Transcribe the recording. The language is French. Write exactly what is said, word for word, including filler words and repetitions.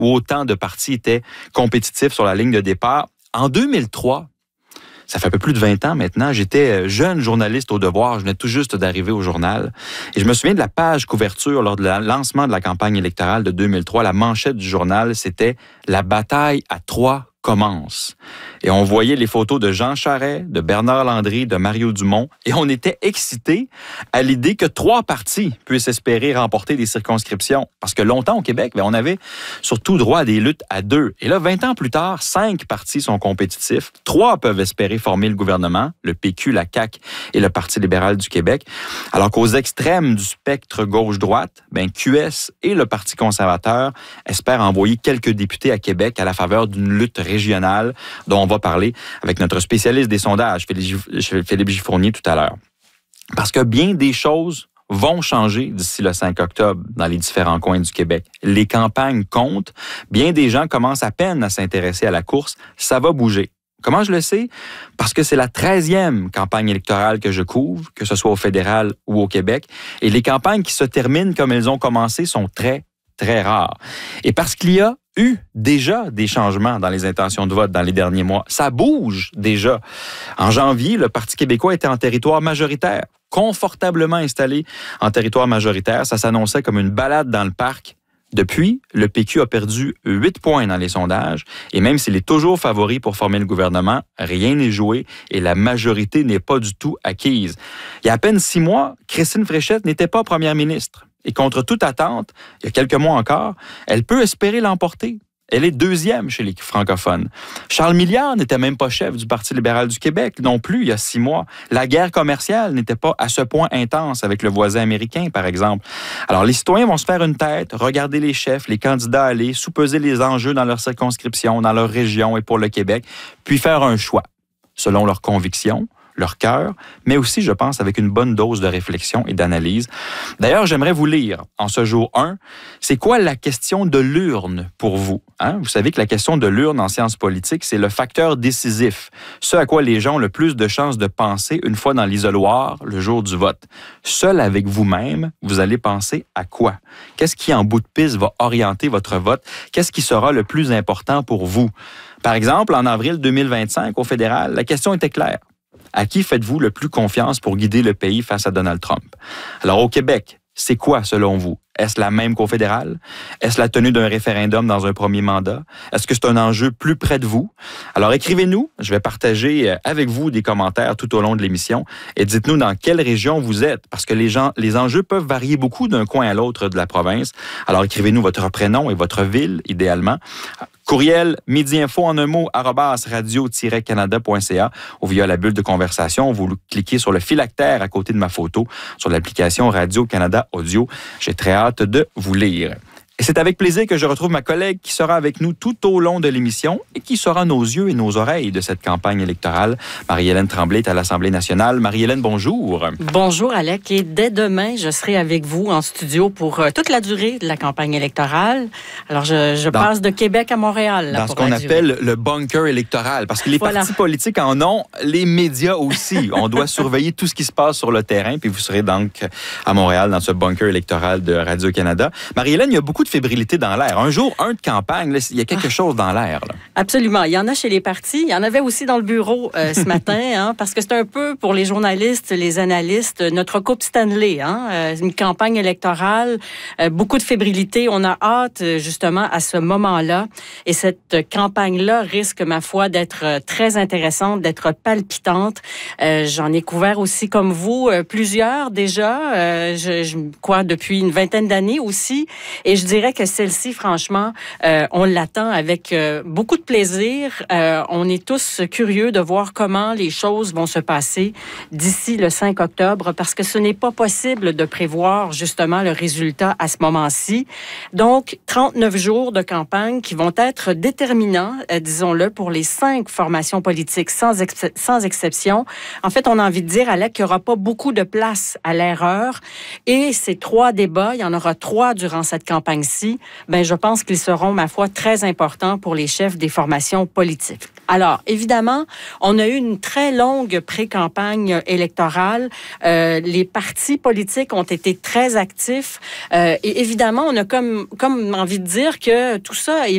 où autant de partis étaient compétitifs sur la ligne de départ. En deux mille trois, ça fait un peu plus de vingt ans maintenant, j'étais jeune journaliste au Devoir, je venais tout juste d'arriver au journal. Et je me souviens de la page couverture lors du lancement de la campagne électorale de deux mille trois. La manchette du journal, c'était « La bataille à trois commence ». Et on voyait les photos de Jean Charest, de Bernard Landry, de Mario Dumont, et on était excités à l'idée que trois partis puissent espérer remporter des circonscriptions. Parce que longtemps au Québec, bien, on avait surtout droit à des luttes à deux. Et là, vingt ans plus tard, cinq partis sont compétitifs. Trois peuvent espérer former le gouvernement, le P Q, la C A Q et le Parti libéral du Québec. Alors qu'aux extrêmes du spectre gauche-droite, bien, Q S et le Parti conservateur espèrent envoyer quelques députés à Québec à la faveur d'une lutte régionale dont on va parler avec notre spécialiste des sondages, Philippe Giffournier, tout à l'heure. Parce que bien des choses vont changer d'ici le cinq octobre dans les différents coins du Québec. Les campagnes comptent. Bien des gens commencent à peine à s'intéresser à la course. Ça va bouger. Comment je le sais? Parce que c'est la treizième campagne électorale que je couvre, que ce soit au fédéral ou au Québec. Et les campagnes qui se terminent comme elles ont commencé sont très, très rares. Et parce qu'il y a eu déjà des changements dans les intentions de vote dans les derniers mois. Ça bouge déjà. En janvier, le Parti québécois était en territoire majoritaire, confortablement installé en territoire majoritaire. Ça s'annonçait comme une balade dans le parc. Depuis, le P Q a perdu huit points dans les sondages et même s'il est toujours favori pour former le gouvernement, rien n'est joué et la majorité n'est pas du tout acquise. Il y a à peine six mois, Christine Fréchette n'était pas première ministre. Et contre toute attente, il y a quelques mois encore, elle peut espérer l'emporter. Elle est deuxième chez les francophones. Charles Milliard n'était même pas chef du Parti libéral du Québec non plus il y a six mois. La guerre commerciale n'était pas à ce point intense avec le voisin américain, par exemple. Alors, les citoyens vont se faire une tête, regarder les chefs, les candidats aller, sous-peser les enjeux dans leur circonscription, dans leur région et pour le Québec, puis faire un choix selon leurs convictions, leur cœur, mais aussi, je pense, avec une bonne dose de réflexion et d'analyse. D'ailleurs, j'aimerais vous lire, en ce jour un, c'est quoi la question de l'urne pour vous? Hein? Vous savez que la question de l'urne en sciences politiques, c'est le facteur décisif, ce à quoi les gens ont le plus de chances de penser une fois dans l'isoloir le jour du vote. Seul avec vous-même, vous allez penser à quoi? Qu'est-ce qui, en bout de piste, va orienter votre vote? Qu'est-ce qui sera le plus important pour vous? Par exemple, en avril deux mille vingt-cinq, au fédéral, la question était claire. À qui faites-vous le plus confiance pour guider le pays face à Donald Trump? Alors, au Québec, c'est quoi, selon vous? Est-ce la même qu'au fédéral? Est-ce la tenue d'un référendum dans un premier mandat? Est-ce que c'est un enjeu plus près de vous? Alors, écrivez-nous. Je vais partager avec vous des commentaires tout au long de l'émission et dites-nous dans quelle région vous êtes parce que les gens, les enjeux peuvent varier beaucoup d'un coin à l'autre de la province. Alors, écrivez-nous votre prénom et votre ville, idéalement. Courriel, midi info en un mot, arobase radio tiret canada point c a ou via la bulle de conversation. Vous cliquez sur le phylactère à côté de ma photo sur l'application Radio-Canada Audio. J'ai très hâte de vous lire. Et c'est avec plaisir que je retrouve ma collègue qui sera avec nous tout au long de l'émission et qui sera nos yeux et nos oreilles de cette campagne électorale. Marie-Hélène Tremblay est à l'Assemblée nationale. Marie-Hélène, bonjour. Bonjour, Alec. Et dès demain, je serai avec vous en studio pour euh, toute la durée de la campagne électorale. Alors, je, je dans, passe de Québec à Montréal. Là, dans ce qu'on appelle le bunker électoral. Parce que les voilà. partis politiques en ont, les médias aussi. On doit surveiller tout ce qui se passe sur le terrain. Puis vous serez donc à Montréal dans ce bunker électoral de Radio-Canada. Marie-Hélène, il y a beaucoup de fébrilité dans l'air. Un jour, un de campagne, là, il y a quelque chose dans l'air. Là. Absolument. Il y en a chez les partis. Il y en avait aussi dans le bureau euh, ce matin, hein, parce que c'est un peu pour les journalistes, les analystes, notre Coupe Stanley. Hein, euh, une campagne électorale, euh, beaucoup de fébrilité. On a hâte, justement, à ce moment-là. Et cette campagne-là risque, ma foi, d'être très intéressante, d'être palpitante. Euh, j'en ai couvert aussi, comme vous, euh, plusieurs déjà, euh, je, je, quoi, depuis une vingtaine d'années aussi. Et je dirais que celle-ci, franchement, euh, on l'attend avec euh, beaucoup de plaisir. Euh, on est tous curieux de voir comment les choses vont se passer d'ici le cinq octobre, parce que ce n'est pas possible de prévoir justement le résultat à ce moment-ci. Donc, trente-neuf jours de campagne qui vont être déterminants, euh, disons-le, pour les cinq formations politiques, sans, ex- sans exception. En fait, on a envie de dire, Alec, qu'il n'y aura pas beaucoup de place à l'erreur. Et ces trois débats, il y en aura trois durant cette campagne-ci, ben, je pense qu'ils seront, ma foi, très importants pour les chefs des formations politiques. Alors, évidemment, on a eu une très longue pré-campagne électorale. Euh, les partis politiques ont été très actifs. Euh, et évidemment, on a comme, comme envie de dire que tout ça est